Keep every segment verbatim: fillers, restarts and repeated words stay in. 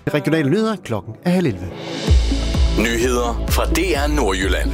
Regionale nyheder klokken er halv elleve. Nyheder fra D R Nordjylland.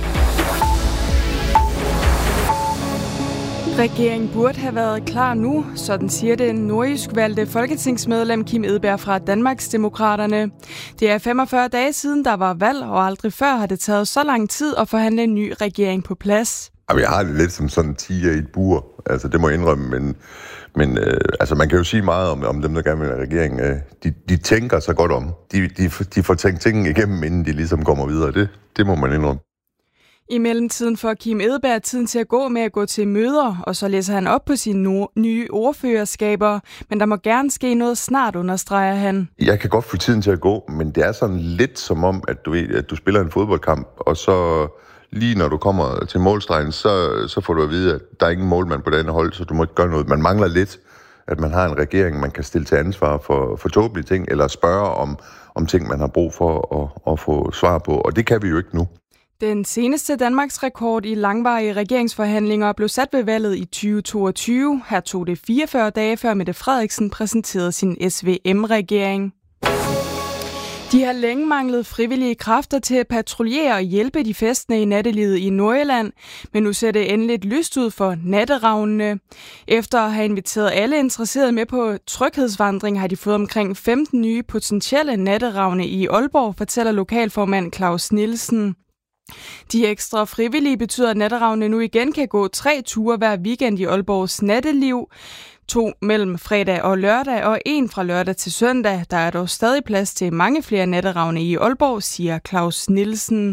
Regeringen burde have været klar nu, sådan siger det nordjysk valgte folketingsmedlem Kim Edberg fra Danmarksdemokraterne. Det er femogfyrre dage siden, der var valg, og aldrig før har det taget så lang tid at forhandle en ny regering på plads. Jeg har det lidt som sådan en tiger i et bur, altså det må jeg indrømme, men, men øh, altså man kan jo sige meget om, om dem, der gerne vil have regeringen. Øh, de, de tænker sig godt om. De, de, de får tænkt tingene igennem, inden de ligesom kommer videre. Det, det må man indrømme. I mellemtiden får Kim Edberg tiden til at gå med at gå til møder, og så læser han op på sine no- nye ordførerskaber. Men der må gerne ske noget snart, understreger han. Jeg kan godt få tiden til at gå, men det er sådan lidt som om, at du, ved, at du spiller en fodboldkamp, og så lige når du kommer til målstregen, så, så får du at vide, at der er ingen målmand på denne hold, så du må ikke gøre noget. Man mangler lidt, at man har en regering, man kan stille til ansvar for, for tåbelige ting, eller spørge om, om ting, man har brug for at, at få svar på, og det kan vi jo ikke nu. Den seneste Danmarks rekord i langvarige regeringsforhandlinger blev sat ved valget i tyve toogtyve. Her tog det fireogfyrre dage før Mette Frederiksen præsenterede sin S V M-regering. De har længe manglet frivillige kræfter til at patruljere og hjælpe de festende i nattelivet i Nordjylland, men nu ser det endelig lyst ud for natteravnene. Efter at have inviteret alle interesserede med på tryghedsvandring, har de fået omkring femten nye potentielle natteravne i Aalborg, fortæller lokalformand Claus Nielsen. De ekstra frivillige betyder, at natteravne nu igen kan gå tre ture hver weekend i Aalborgs natteliv. To mellem fredag og lørdag, og en fra lørdag til søndag. Der er dog stadig plads til mange flere natteravne i Aalborg, siger Claus Nielsen.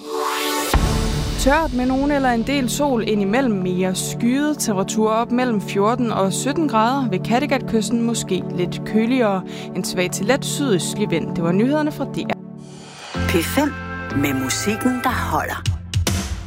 Tørt med nogen eller en del sol, indimellem mere skyet. Temperatur op mellem fjorten og sytten grader. Ved Kattegatkysten måske lidt køligere. En svag til let sydøstlig vind. Det var nyhederne fra D R. P fem med musikken, der holder.